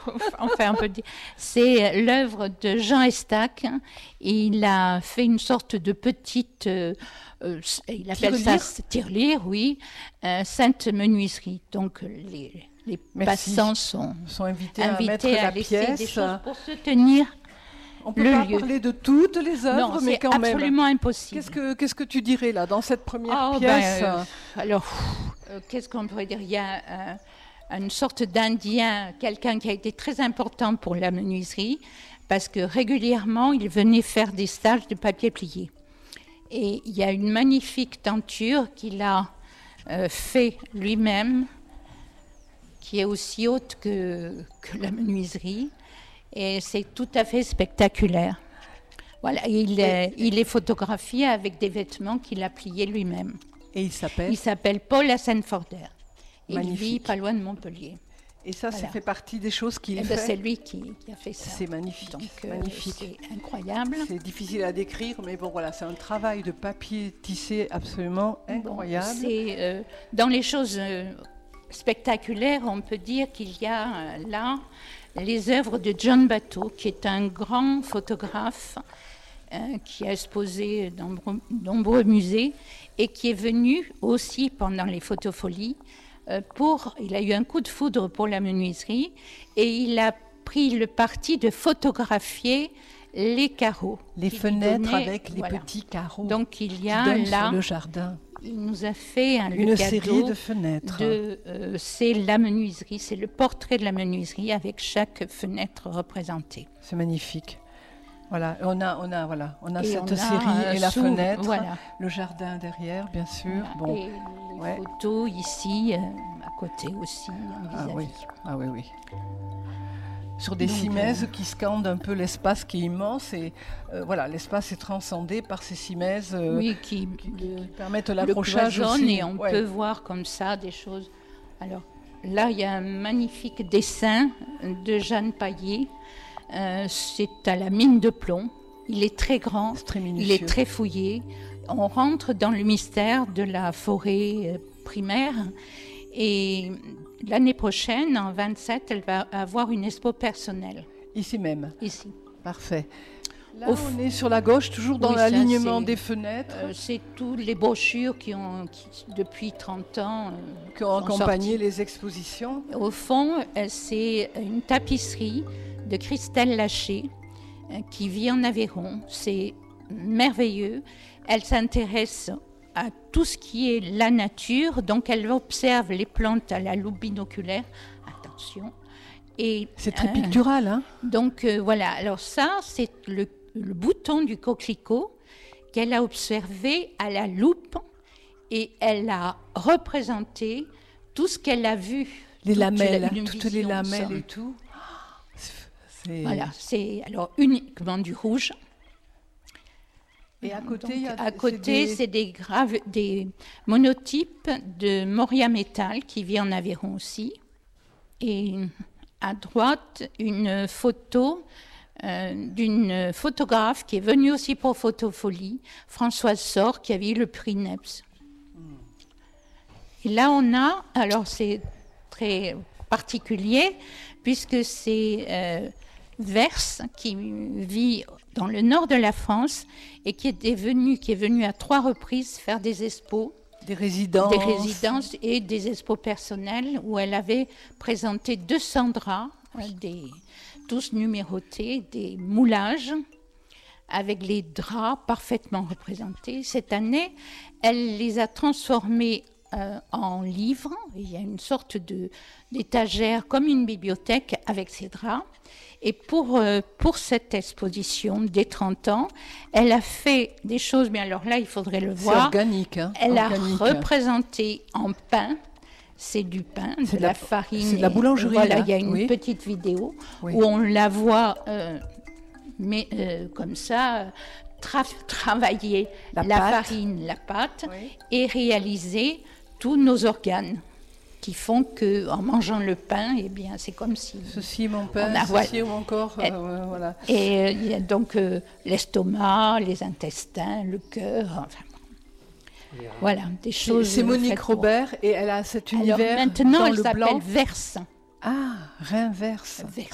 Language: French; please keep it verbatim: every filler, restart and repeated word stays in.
enfin on peut dire, c'est l'œuvre de Jean Estac. Il a fait une sorte de petite, euh, euh, il appelle tirelire. ça tirelire, oui, euh, sainte menuiserie. Donc les, les passants sont, sont invités, invités à, à, mettre à la laisser pièce. des choses pour se tenir. On peut le pas lieu. parler de toutes les œuvres, non, mais quand même. C'est absolument impossible. Qu'est-ce que, qu'est-ce que tu dirais là, dans cette première oh, pièce ben, euh, Alors, euh, qu'est-ce qu'on pourrait dire? Il y a euh, une sorte d'Indien, quelqu'un qui a été très important pour la menuiserie, parce que régulièrement, il venait faire des stages de papier plié. Et il y a une magnifique tenture qu'il a euh, fait lui-même, qui est aussi haute que, que la menuiserie. Et c'est tout à fait spectaculaire. Voilà, il est, il est photographié avec des vêtements qu'il a pliés lui-même. Et il s'appelle Il s'appelle Paul Hassenforder. Il Magnifique. vit pas loin de Montpellier. Et ça, Voilà. ça fait partie des choses qu'il Eh fait. ben, c'est lui qui, qui a fait ça. C'est magnifique. Donc, euh, magnifique. c'est incroyable. C'est difficile à décrire, mais bon, voilà, c'est un travail de papier tissé absolument incroyable. Bon, c'est, euh, dans les choses euh, spectaculaires, on peut dire qu'il y a euh, là les œuvres de John Batteau, qui est un grand photographe euh, qui a exposé dans de nombreux musées et qui est venu aussi pendant les photofolies euh, pour, il a eu un coup de foudre pour la menuiserie et il a pris le parti de photographier les carreaux. Les fenêtres donnaient, avec les voilà. petits carreaux. Donc il y qui a donnent là, sur le jardin. Il nous a fait un une cadeau série de fenêtres. De, euh, c'est la menuiserie, c'est le portrait de la menuiserie avec chaque fenêtre représentée. C'est magnifique. Voilà, on a, on a, voilà, on a et cette on a, série euh, et la sous, fenêtre, voilà. le jardin derrière, bien sûr. Voilà. Bon. Et les ouais. photos ici, euh, à côté aussi, en Ah vis-à-vis. oui, ah oui, oui. Sur des Donc, cimaises euh, qui scandent un peu l'espace qui est immense et euh, voilà, l'espace est transcendé par ces cimaises euh, oui, qui, qui, le, qui permettent le l'accrochage cloisonne aussi. et on ouais. peut voir comme ça des choses. Alors là, il y a un magnifique dessin de Jeanne Paillet. Euh, c'est à la mine de plomb. Il est très grand, C'est très il minutieux. est très fouillé. On rentre dans le mystère de la forêt euh, primaire. Et l'année prochaine, en vingt-sept, elle va avoir une expo personnelle. Ici même. Ici. Parfait. Là, Au on est sur la gauche, toujours dans Oui, ça, l'alignement c'est- des fenêtres Euh, c'est toutes les brochures qui ont, qui, depuis trente ans, euh, qui ont sont accompagné sorties. les expositions. Au fond, euh, c'est une tapisserie de Christelle Laché euh, qui vit en Aveyron. C'est merveilleux. Elle s'intéresse à tout ce qui est la nature, donc elle observe les plantes à la loupe binoculaire. Attention. Et, C'est très euh, pictural, hein? Donc euh, voilà, alors ça, c'est le, le bouton du coquelicot qu'elle a observé à la loupe et elle a représenté tout ce qu'elle a vu. Les toute lamelles, la- hein, une toutes les vision, lamelles ça. et tout. C'est... Voilà, c'est alors uniquement du rouge. Et à côté, Donc, il y a à c'est côté, des- c'est des, graves, des monotypes de Moria Metal qui vit en Aveyron aussi. Et à droite, une photo euh, d'une photographe qui est venue aussi pour Photofolie, Françoise Sor, qui avait eu le prix Neps. Et là, on a, alors c'est très particulier, puisque c'est euh, Verse qui vit dans le nord de la France et qui est venu, qui est venu à trois reprises faire des expos, des résidences. des résidences et des expos personnelles où elle avait présenté deux cents draps, euh, des, tous numérotés, des moulages avec les draps parfaitement représentés. Cette année, elle les a transformés euh, en livres. Il y a une sorte de, d'étagère comme une bibliothèque avec ces draps. Et pour, euh, pour cette exposition des trente ans, elle a fait des choses, mais alors là, il faudrait le C'est voir. organique. Hein, Elle organique. a représenté en pain, c'est du pain, de, C'est de la, la- farine. c'est de la et- boulangerie, Voilà, là. il y a une Oui. petite vidéo Oui. où on la voit, euh, mais euh, comme ça, euh, tra- travailler La la, pâte. farine, la pâte, Oui. et réaliser tous nos organes qui font que, en mangeant le pain, eh bien, c'est comme si. Ceci est mon pain, On a- ceci voilà. est mon corps. Et- euh, voilà. Et euh, il y a donc euh, l'estomac, les intestins, le cœur, enfin. bon. Voilà, des C'est, choses. c'est Monique faites pour- Robert et elle a cet Alors univers maintenant, dans elle le s'appelle blanc. Verse. Ah, Rinverse. Verse.